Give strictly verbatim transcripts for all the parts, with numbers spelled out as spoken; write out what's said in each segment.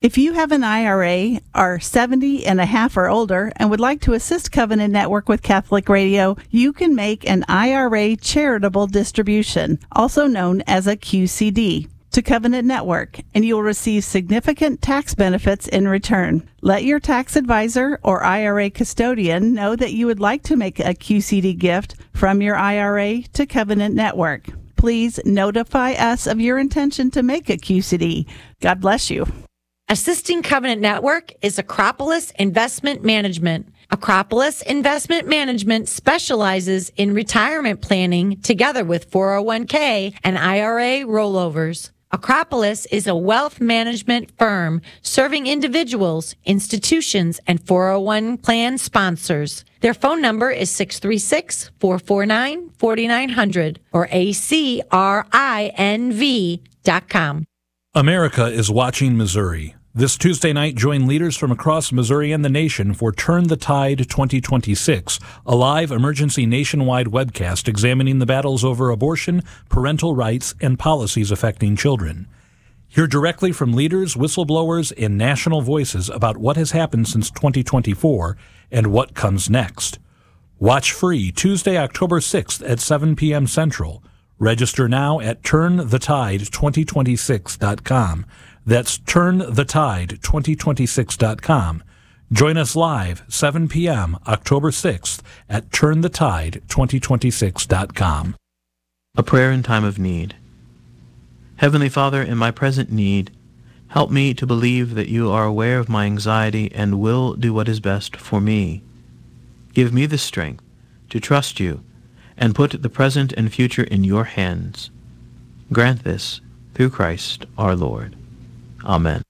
If you have an I R A, are seventy and a half or older, and would like to assist Covenant Network with Catholic Radio, you can make an I R A charitable distribution, also known as a Q C D, to Covenant Network, and you will receive significant tax benefits in return. Let your tax advisor or I R A custodian know that you would like to make a Q C D gift from your I R A to Covenant Network. Please notify us of your intention to make a Q C D. God bless you. Assisting Covenant Network is Acropolis Investment Management. Acropolis Investment Management specializes in retirement planning together with four oh one k and I R A rollovers. Acropolis is a wealth management firm serving individuals, institutions, and four oh one plan sponsors. Their phone number is six three six, four four nine, four nine zero zero or A C R I N V dot com. America is watching Missouri. This Tuesday night, join leaders from across Missouri and the nation for Turn the Tide twenty twenty-six, a live emergency nationwide webcast examining the battles over abortion, parental rights, and policies affecting children. Hear directly from leaders, whistleblowers, and national voices about what has happened since twenty twenty-four and what comes next. Watch free Tuesday, October sixth at seven p.m. Central. Register now at turn the tide twenty twenty-six dot com. That's turn the tide twenty twenty-six dot com. Join us live seven p.m. October sixth at turn the tide twenty twenty-six dot com. A prayer in time of need. Heavenly Father, in my present need, help me to believe that you are aware of my anxiety and will do what is best for me. Give me the strength to trust you and put the present and future in your hands. Grant this through Christ our Lord. Amen.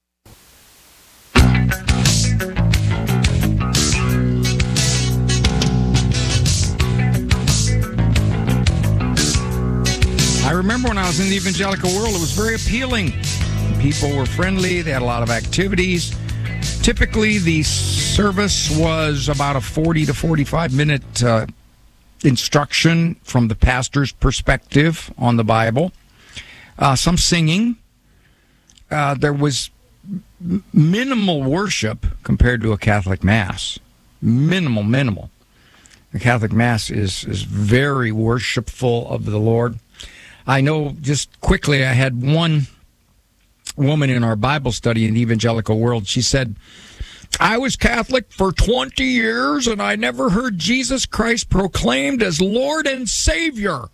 I remember when I was in the evangelical world, it was very appealing. People were friendly. They had a lot of activities. Typically, the service was about a forty to forty-five minute uh, instruction from the pastor's perspective on the Bible. Uh, some singing. Uh, there was m- minimal worship compared to a Catholic Mass. Minimal, minimal. The Catholic Mass is, is very worshipful of the Lord. I know just quickly, I had one woman in our Bible study in the evangelical world. She said, I was Catholic for twenty years and I never heard Jesus Christ proclaimed as Lord and Savior.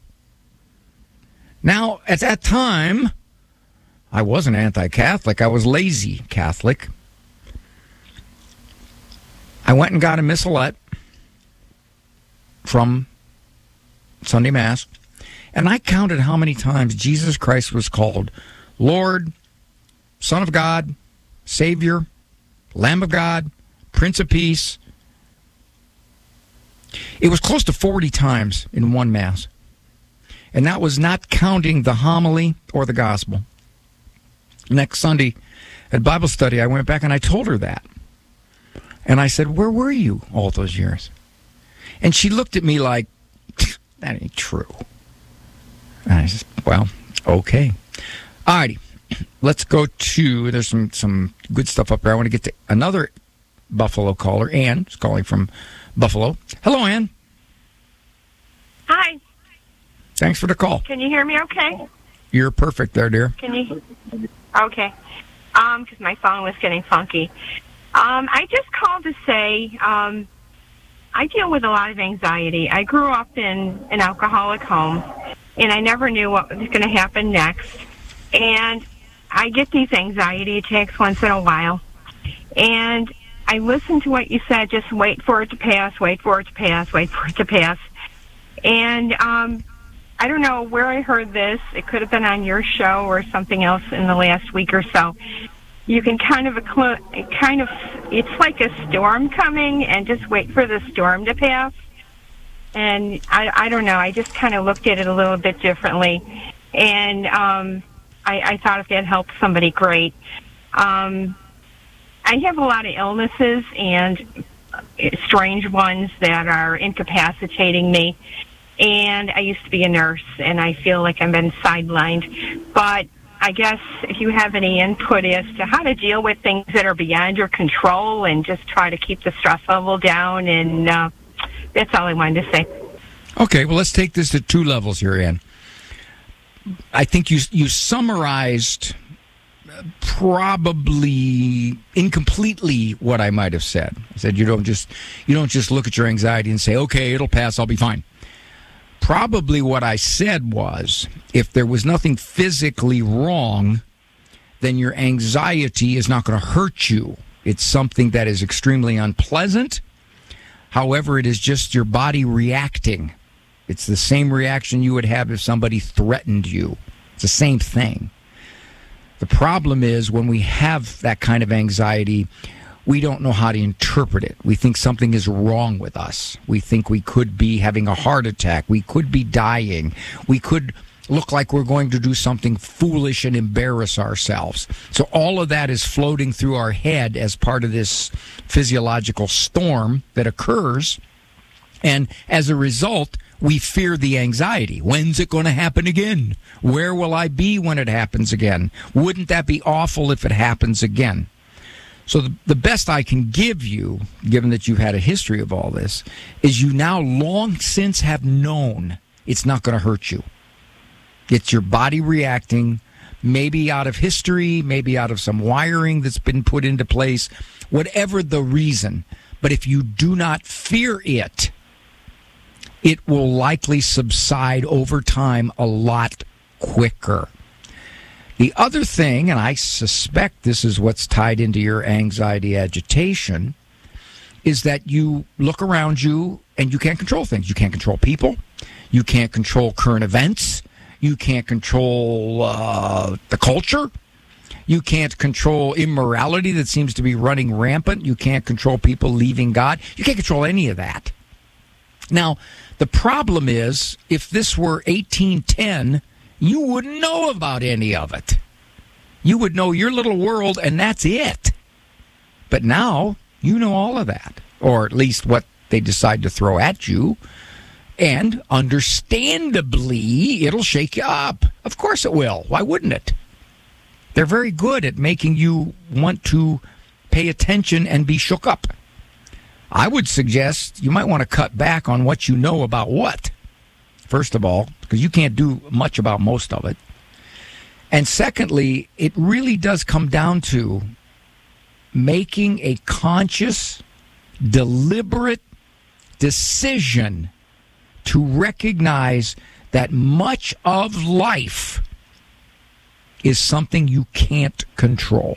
Now, at that time, I wasn't anti-Catholic. I was lazy Catholic. I went and got a missalette from Sunday Mass, and I counted how many times Jesus Christ was called Lord, Son of God, Savior, Lamb of God, Prince of Peace. It was close to forty times in one Mass. And that was not counting the homily or the gospel. Next Sunday at Bible study, I went back and I told her that. And I said, where were you all those years? And she looked at me like, that ain't true. And I said, well, okay. All righty. Let's go to, there's some, some good stuff up there. I want to get to another Buffalo caller. Ann is calling from Buffalo. Hello, Ann. Hi. Thanks for the call. Can you hear me okay? You're perfect there, dear. Can you? Okay. Um, because my phone was getting funky. Um, I just called to say um, I deal with a lot of anxiety. I grew up in an alcoholic home, and I never knew what was going to happen next. And I get these anxiety attacks once in a while. And I listened to what you said, just wait for it to pass, wait for it to pass, wait for it to pass. And um, I don't know where I heard this. It could have been on your show or something else in the last week or so. You can kind of, kind of, it's like a storm coming, and just wait for the storm to pass. And I, I don't know, I just kind of looked at it a little bit differently. And um, I, I thought if that helped somebody, great. Um, I have a lot of illnesses and strange ones that are incapacitating me. And I used to be a nurse, and I feel like I've been sidelined. But I guess if you have any input as to how to deal with things that are beyond your control and just try to keep the stress level down. And uh, that's all I wanted to say. Okay, well, let's take this to two levels here, Ann. I think you you summarized probably incompletely what I might have said. I said you don't just you don't just look at your anxiety and say, okay, it'll pass, I'll be fine. Probably what I said was, if there was nothing physically wrong, then your anxiety is not going to hurt you. It's something that is extremely unpleasant. However, it is just your body reacting. It's the same reaction you would have if somebody threatened you. It's the same thing. The problem is when we have that kind of anxiety, we don't know how to interpret it. We think something is wrong with us. We think we could be having a heart attack. We could be dying. We could look like we're going to do something foolish and embarrass ourselves. So all of that is floating through our head as part of this physiological storm that occurs. And as a result, we fear the anxiety. When's it going to happen again? Where will I be when it happens again? Wouldn't that be awful if it happens again? So the, the best I can give you, given that you've had a history of all this, is you now long since have known it's not going to hurt you. It's your body reacting, maybe out of history, maybe out of some wiring that's been put into place, whatever the reason. But if you do not fear it, it will likely subside over time a lot quicker. The other thing, and I suspect this is what's tied into your anxiety agitation, is that you look around you and you can't control things. You can't control people. You can't control current events. You can't control uh, the culture. You can't control immorality that seems to be running rampant. You can't control people leaving God. You can't control any of that. Now, the problem is, if this were eighteen ten, you wouldn't know about any of it. You would know your little world, and that's it. But now, you know all of that, or at least what they decide to throw at you, and understandably, it'll shake you up. Of course it will. Why wouldn't it? They're very good at making you want to pay attention and be shook up. I would suggest you might want to cut back on what you know about what, first of all, because you can't do much about most of it. And secondly, it really does come down to making a conscious, deliberate decision to recognize that much of life is something you can't control.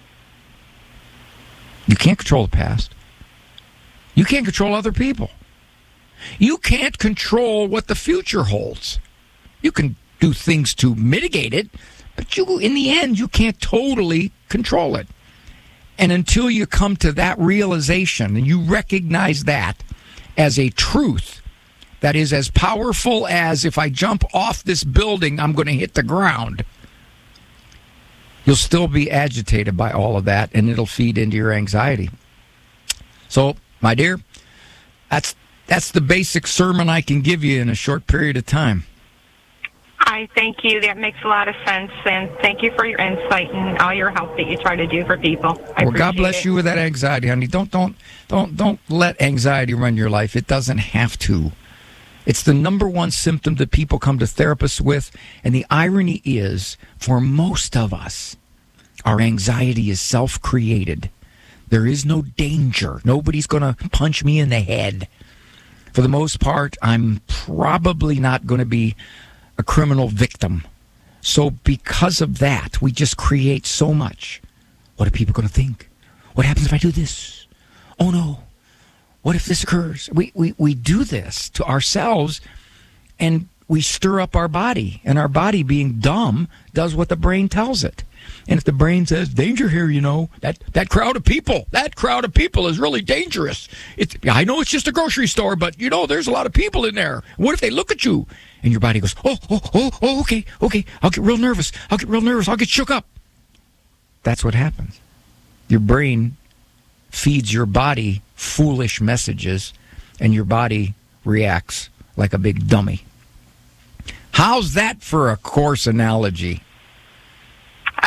You can't control the past. You can't control other people. You can't control what the future holds. You can do things to mitigate it, but you, in the end, you can't totally control it. And until you come to that realization and you recognize that as a truth that is as powerful as if I jump off this building, I'm going to hit the ground, you'll still be agitated by all of that, and it'll feed into your anxiety. So, my dear, that's that's the basic sermon I can give you in a short period of time. I thank you. That makes a lot of sense, and thank you for your insight and all your help that you try to do for people. I well, God bless it. you with that anxiety, honey. Don't don't don't don't let anxiety run your life. It doesn't have to. It's the number one symptom that people come to therapists with, and the irony is, for most of us, our anxiety is self-created. There is no danger. Nobody's going to punch me in the head. For the most part, I'm probably not going to be a criminal victim. So because of that, we just create so much. What are people going to think? What happens if I do this? Oh, no. What if this occurs? We, we, we do this to ourselves, and we stir up our body. And our body, being dumb, does what the brain tells it. And if the brain says, danger here, you know, that, that crowd of people, that crowd of people is really dangerous. It's, I know it's just a grocery store, but, you know, there's a lot of people in there. What if they look at you? And your body goes, oh, oh, oh, oh, okay, okay. I'll get real nervous. I'll get real nervous. I'll get shook up. That's what happens. Your brain feeds your body foolish messages, and your body reacts like a big dummy. How's that for a coarse analogy?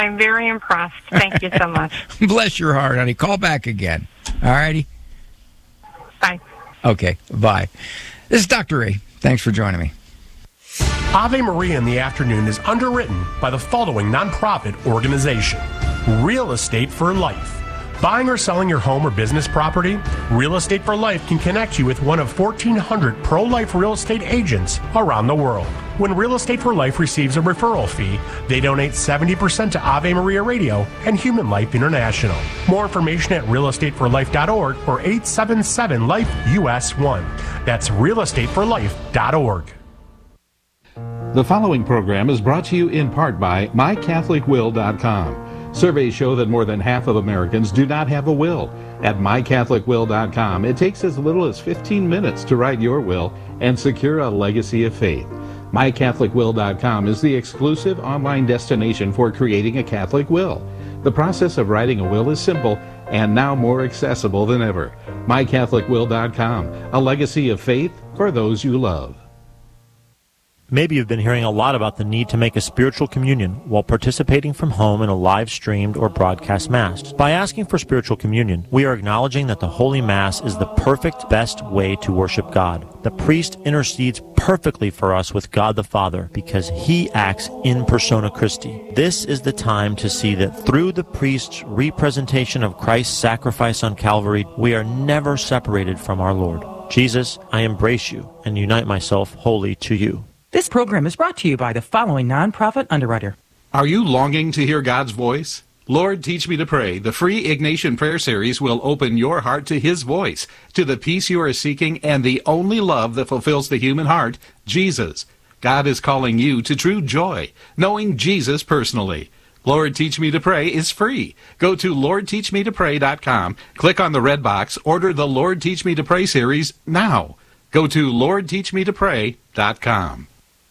I'm very impressed. Thank you so much. Bless your heart, honey. Call back again. All righty? Bye. Okay, bye. This is Doctor Ray. Thanks for joining me. Ave Maria in the Afternoon is underwritten by the following nonprofit organization: Real Estate for Life. Buying or selling your home or business property? Real Estate for Life can connect you with one of fourteen hundred pro-life real estate agents around the world. When Real Estate for Life receives a referral fee, they donate seventy percent to Ave Maria Radio and Human Life International. More information at real estate for life dot org or eight seven seven life U S one. That's real estate for life dot org. The following program is brought to you in part by my catholic will dot com. Surveys show that more than half of Americans do not have a will. At my catholic will dot com, it takes as little as fifteen minutes to write your will and secure a legacy of faith. my catholic will dot com is the exclusive online destination for creating a Catholic will. The process of writing a will is simple and now more accessible than ever. my catholic will dot com, a legacy of faith for those you love. Maybe you've been hearing a lot about the need to make a spiritual communion while participating from home in a live-streamed or broadcast Mass. By asking for spiritual communion, we are acknowledging that the Holy Mass is the perfect, best way to worship God. The priest intercedes perfectly for us with God the Father because he acts in persona Christi. This is the time to see that through the priest's representation of Christ's sacrifice on Calvary, we are never separated from our Lord. Jesus, I embrace you and unite myself wholly to you. This program is brought to you by the following nonprofit underwriter. Are you longing to hear God's voice? Lord, Teach Me to Pray, the free Ignatian Prayer Series, will open your heart to His voice, to the peace you are seeking, and the only love that fulfills the human heart, Jesus. God is calling you to true joy, knowing Jesus personally. Lord, Teach Me to Pray is free. Go to lord teach me to pray dot com, click on the red box, order the Lord, Teach Me to Pray series now. Go to lord teach me to pray dot com.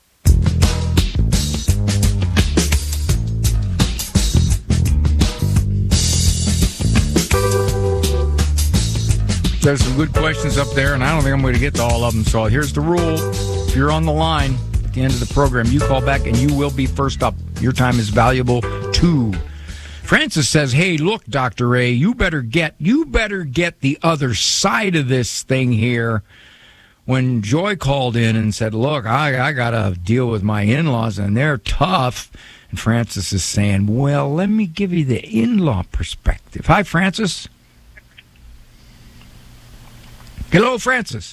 There's some good questions up there, and I don't think I'm going to get to all of them. So here's the rule. If you're on the line at the end of the program, you call back and you will be first up. Your time is valuable too. Francis says, hey, look, Doctor Ray, you better get you better get the other side of this thing here. When Joy called in and said, look, I, I got to deal with my in-laws, and they're tough. And Francis is saying, well, let me give you the in-law perspective. Hi, Francis. Hello, Francis.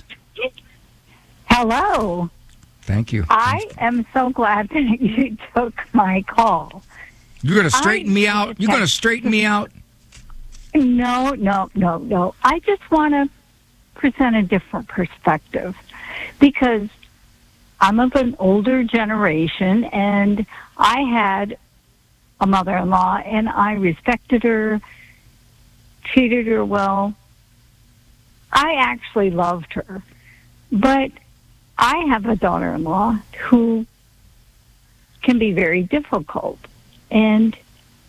Hello. Thank you. I am so glad that you took my call. You're going to straighten I, me out? You're going to straighten me out? No, no, no, no. I just want to present a different perspective because I'm of an older generation, and I had a mother-in-law, and I respected her, treated her well. I actually loved her, but I have a daughter-in-law who can be very difficult, and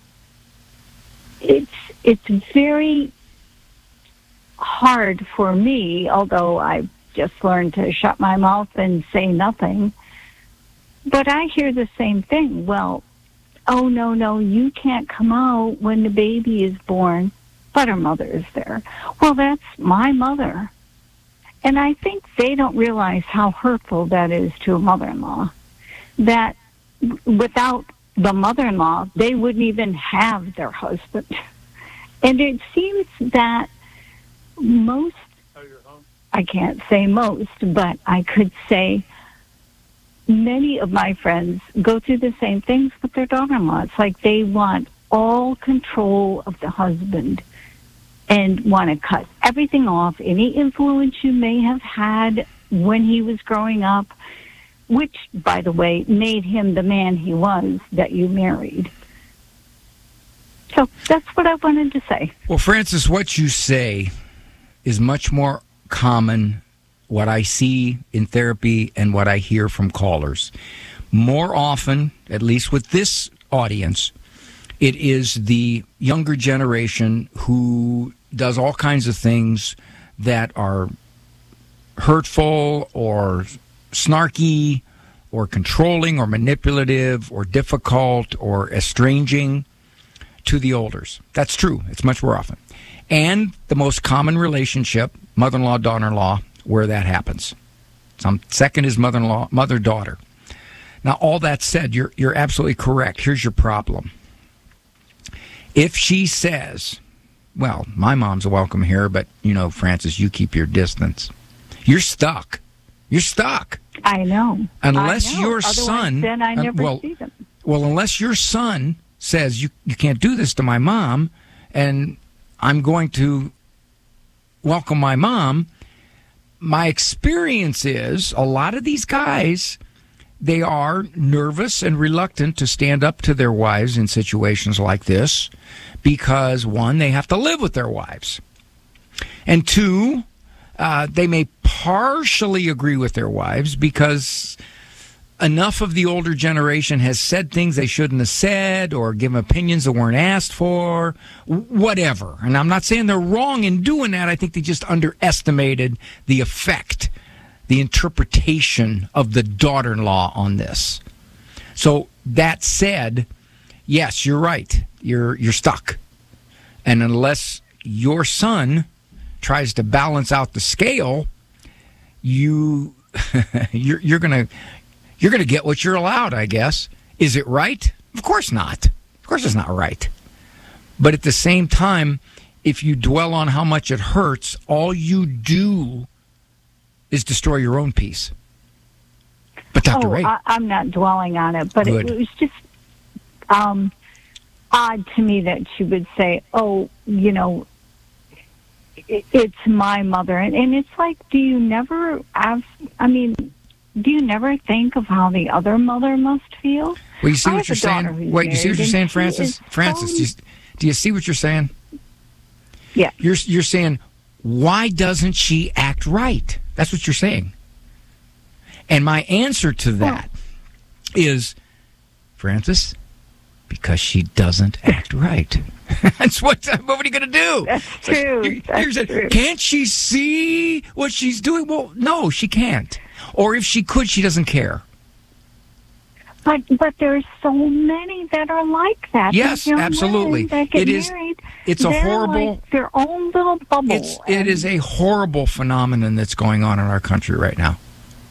it's it's very hard for me, although I just learned to shut my mouth and say nothing. But I hear the same thing. Well, oh, no, no, you can't come out when the baby is born, but her mother is there. Well, that's my mother. And I think they don't realize how hurtful that is to a mother-in-law, that without the mother-in-law, they wouldn't even have their husband. And it seems that most, I can't say most, but I could say many of my friends go through the same things with their daughter-in-law. It's like they want all control of the husband and want to cut everything off, any influence you may have had when he was growing up, which, by the way, made him the man he was that you married. So that's what I wanted to say. Well, Francis, what you say is much more common, what I see in therapy and what I hear from callers. More often, at least with this audience, it is the younger generation who does all kinds of things that are hurtful or snarky or controlling or manipulative or difficult or estranging. to the olders. That's true. It's much more often. And the most common relationship, mother-in-law, daughter-in-law, where that happens. Some second is mother-in-law, mother-daughter. Now, all that said, you're you're absolutely correct. Here's your problem. If she says, well, my mom's welcome here, but, you know, Frances, you keep your distance, you're stuck. You're stuck. I know. Unless I know. your Otherwise, son... then I never uh, well, see them. Well, unless your son says, you, you can't do this to my mom, and I'm going to welcome my mom, my experience is a lot of these guys, they are nervous and reluctant to stand up to their wives in situations like this because, one, they have to live with their wives. And two, uh, they may partially agree with their wives because enough of the older generation has said things they shouldn't have said or given opinions that weren't asked for, whatever. And I'm not saying they're wrong in doing that. I think they just underestimated the effect, the interpretation of the daughter-in-law on this. So that said, yes, you're right. You're you're stuck. And unless your son tries to balance out the scale, you you're you're going to You're going to get what you're allowed, I guess. Is it right? Of course not. Of course it's not right. But at the same time, if you dwell on how much it hurts, all you do is destroy your own peace. But Doctor Oh, Ray... I, I'm not dwelling on it, but Good. it was just um, odd to me that she would say, oh, you know, it, it's my mother. And, and it's like, do you never have... I mean... Do you never think of how the other mother must feel? Well, you see I what have you're a daughter saying? who's Wait, you see what married, you're saying, and she Frances? is Frances, so- do you, do you see what you're saying? Yeah. You're, you're saying, why doesn't she act right? That's what you're saying. And my answer to that is, Frances, because she doesn't act right. That's what, what are you going to do? That's true. You're- That's you're saying, true. can't she see what she's doing? Well, no, she can't. Or if she could, she doesn't care. But but there's so many that are like that. Yes, These young absolutely. women that get It is- married, it's a they're horrible- like their own little bubble. It's, it is a horrible phenomenon that's going on in our country right now.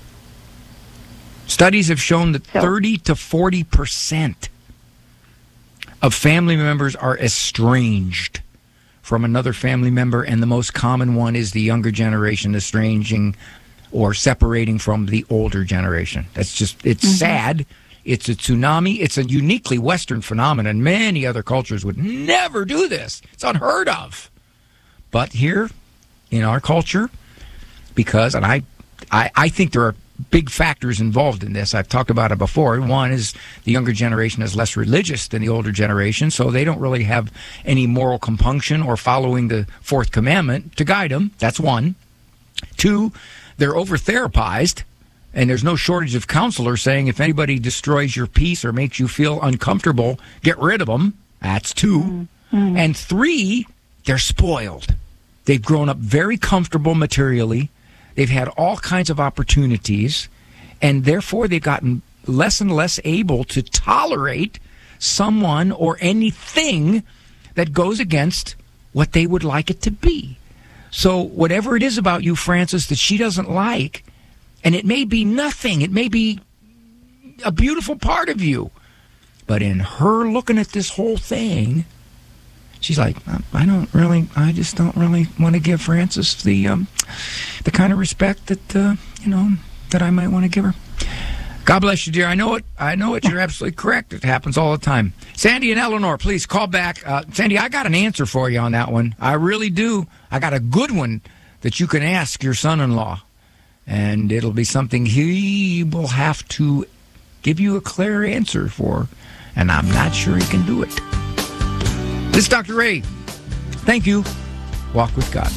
Studies have shown that thirty to forty percent of family members are estranged from another family member, and the most common one is the younger generation estranging or separating from the older generation. That's just, it's Mm-hmm. sad. It's a tsunami. It's a uniquely Western phenomenon. Many other cultures would never do this. It's unheard of. But here, in our culture, because, and I, I, I think there are big factors involved in this. I've talked about it before. One is the younger generation is less religious than the older generation, so they don't really have any moral compunction or following the fourth commandment to guide them. That's one. Two, they're over-therapized, and there's no shortage of counselors saying if anybody destroys your peace or makes you feel uncomfortable, get rid of them. That's two. Mm-hmm. And three, they're spoiled. They've grown up very comfortable materially. They've had all kinds of opportunities, and therefore they've gotten less and less able to tolerate someone or anything that goes against what they would like it to be. So whatever it is about you, Frances, that she doesn't like, and it may be nothing, it may be a beautiful part of you, but in her looking at this whole thing, she's like, I don't really, I just don't really want to give Frances the um, the kind of respect that uh, you know that I might want to give her. God bless you, dear. I know it. I know it. You're absolutely correct. It happens all the time. Sandy and Eleanor, please call back. Uh, Sandy, I got an answer for you on that one. I really do. I got a good one that you can ask your son-in-law, and it'll be something he will have to give you a clear answer for, and I'm not sure he can do it. This is Doctor Ray. Thank you. Walk with God.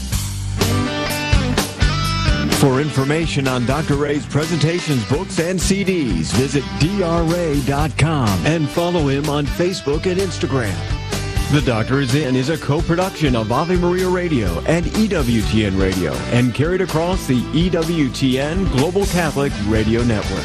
For information on Doctor Ray's presentations, books, and C Ds, visit D R ray dot com and follow him on Facebook and Instagram. The Doctor Is In is a co-production of Ave Maria Radio and E W T N Radio and carried across the E W T N Global Catholic Radio Network.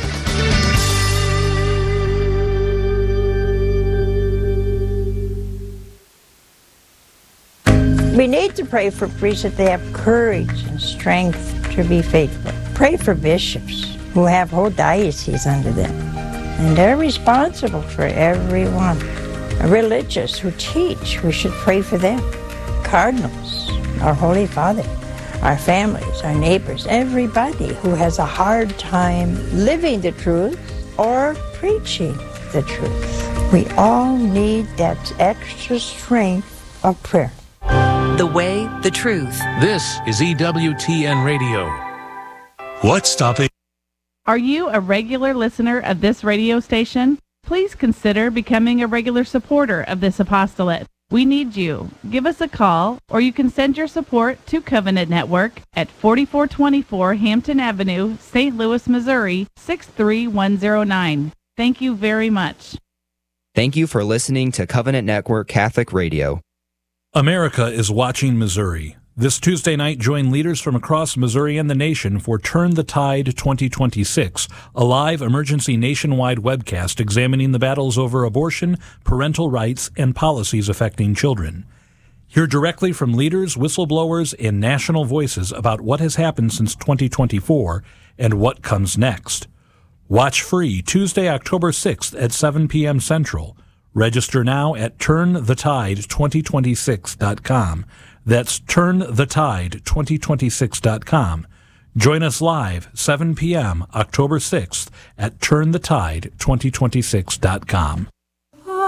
We need to pray for priests that they have courage and strength to be faithful. Pray for bishops who have whole dioceses under them, and they're responsible for everyone. Religious who teach, we should pray for them. Cardinals, our Holy Father, our families, our neighbors, everybody who has a hard time living the truth or preaching the truth. We all need that extra strength of prayer. The way, the truth. This is E W T N Radio. What's stopping? Are you a regular listener of this radio station? Please consider becoming a regular supporter of this apostolate. We need you. Give us a call, or you can send your support to Covenant Network at forty-four twenty-four Hampton Avenue, Saint Louis, Missouri, six three one zero nine. Thank you very much. Thank you for listening to Covenant Network Catholic Radio. America is watching Missouri. This Tuesday night, join leaders from across Missouri and the nation for Turn the Tide twenty twenty-six, a live emergency nationwide webcast examining the battles over abortion, parental rights, and policies affecting children. Hear directly from leaders, whistleblowers, and national voices about what has happened since twenty twenty-four and what comes next. Watch free Tuesday, October sixth at seven p.m. Central. Register now at turn the tide twenty twenty-six dot com. That's turn the tide twenty twenty-six dot com. Join us live seven p.m. October sixth at turn the tide twenty twenty-six dot com.